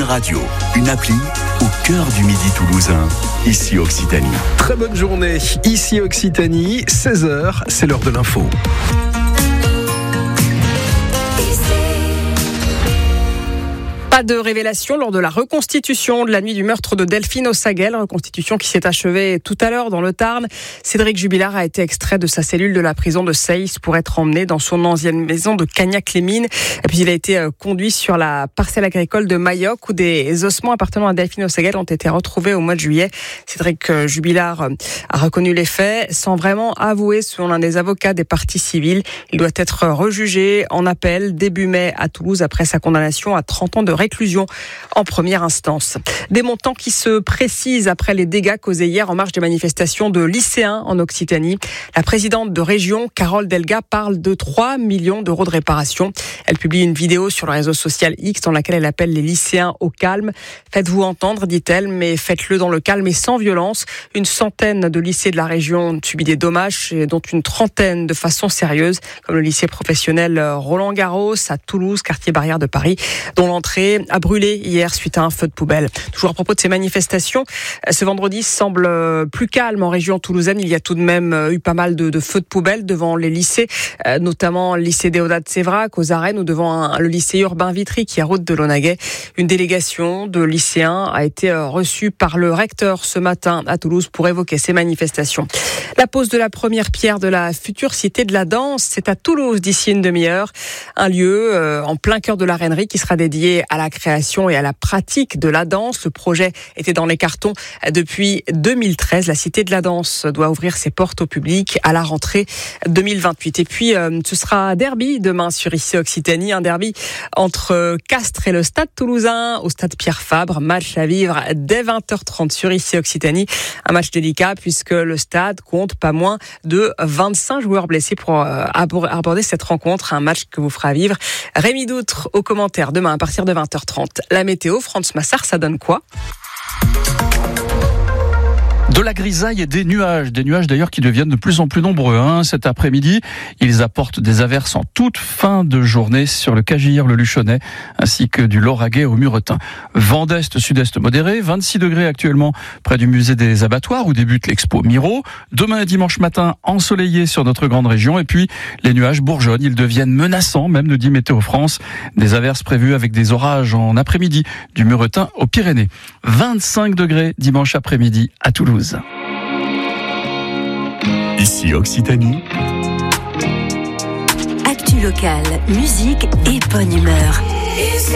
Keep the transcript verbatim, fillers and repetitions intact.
Radio, une appli au cœur du Midi toulousain, ici Occitanie. Très bonne journée, ici Occitanie, seize heures, c'est l'heure de l'info. Pas de révélation lors de la reconstitution de la nuit du meurtre de Delphine Ossaguel, reconstitution qui s'est achevée tout à l'heure dans le Tarn. Cédric Jubilard a été extrait de sa cellule de la prison de Seyss pour être emmené dans son ancienne maison de Cagnac-les-Mines. Et puis il a été conduit sur la parcelle agricole de Mayoc où des ossements appartenant à Delphine Ossaguel ont été retrouvés au mois de juillet. Cédric Jubilard a reconnu les faits sans vraiment avouer, selon l'un des avocats des parties civiles. Il doit être rejugé en appel début mai à Toulouse après sa condamnation à trente ans de réclusion en première instance. Des montants qui se précisent après les dégâts causés hier en marge des manifestations de lycéens en Occitanie. La présidente de région, Carole Delga, parle de trois millions d'euros de réparation. Elle publie une vidéo sur le réseau social X dans laquelle elle appelle les lycéens au calme. Faites-vous entendre, dit-elle, mais faites-le dans le calme et sans violence. Une centaine de lycées de la région ont subi des dommages, dont une trentaine de façon sérieuse, comme le lycée professionnel Roland-Garros à Toulouse, quartier Barrière de Paris, dont l'entrée a brûlé hier suite à un feu de poubelle. Toujours à propos de ces manifestations, ce vendredi semble plus calme en région toulousaine. Il y a tout de même eu pas mal de, de feux de poubelle devant les lycées, notamment le lycée Déodat de Sévrac aux Arènes ou devant un, le lycée Urbain Vitry qui est route de Launaguet. Une délégation de lycéens a été reçue par le recteur ce matin à Toulouse pour évoquer ces manifestations. La pose de la première pierre de la future cité de la danse, c'est à Toulouse d'ici une demi-heure. Un lieu euh, en plein cœur de la Reinerie qui sera dédié à la création et à la pratique de la danse. Le projet était dans les cartons depuis deux mille treize. La cité de la danse doit ouvrir ses portes au public à la rentrée deux mille vingt-huit. Et puis, euh, ce sera derby demain sur ici Occitanie. Un derby entre Castres et le Stade Toulousain au Stade Pierre Fabre. Match à vivre dès vingt heures trente sur ici Occitanie. Un match délicat puisque le stade compte pas moins de vingt-cinq joueurs blessés pour aborder cette rencontre. Un match que vous fera vivre Rémi Doutre aux commentaires demain à partir de vingt heures trente. La météo, France Massard, ça donne quoi ? De la grisaille et des nuages, des nuages d'ailleurs qui deviennent de plus en plus nombreux. Hein. Cet après-midi, ils apportent des averses en toute fin de journée sur le Cagier, le Luchonnais, ainsi que du Lauragais au Muretin. Vent d'est, sud-est modéré, vingt-six degrés actuellement près du musée des abattoirs où débute l'expo Miro. Demain et dimanche matin, ensoleillé sur notre grande région. Et puis, les nuages bourgeonnent, ils deviennent menaçants, même nous dit Météo France. Des averses prévues avec des orages en après-midi du Muretin aux Pyrénées. vingt-cinq degrés dimanche après-midi à Toulouse. Ici Occitanie. Actu locale, musique et bonne humeur.